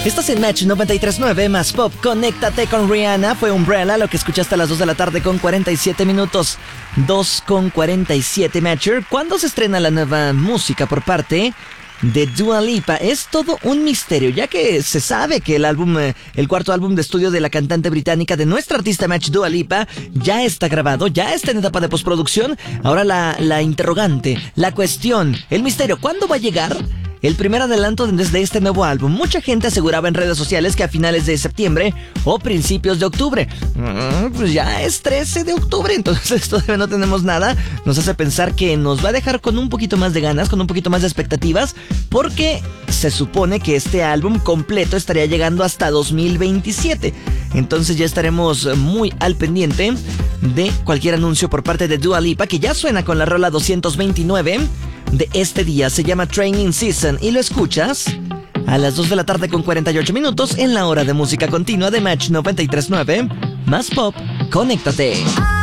Estás en Match 93.9 más Pop. Conéctate con Rihanna. Fue Umbrella lo que escuchaste a las 2 de la tarde con 47 minutos. 2 con 47 Matcher. ¿Cuándo se estrena la nueva música por parte de Dua Lipa? Es todo un misterio, ya que se sabe que el cuarto álbum de estudio de la cantante británica, de nuestra artista Match, Dua Lipa, ya está grabado, ya está en etapa de postproducción. Ahora la interrogante, la cuestión, el misterio, ¿cuándo va a llegar el primer adelanto desde este nuevo álbum? Mucha gente aseguraba en redes sociales que a finales de septiembre o principios de octubre. Pues ya es 13 de octubre, entonces todavía no tenemos nada. Nos hace pensar que nos va a dejar con un poquito más de ganas, con un poquito más de expectativas, porque se supone que este álbum completo estaría llegando hasta 2027. Entonces ya estaremos muy al pendiente de cualquier anuncio por parte de Dua Lipa, que ya suena con la rola 229 de este día. Se llama Training Season y lo escuchas a las 2 de la tarde con 48 minutos en la hora de música continua de Match 93.9 más Pop. Conéctate.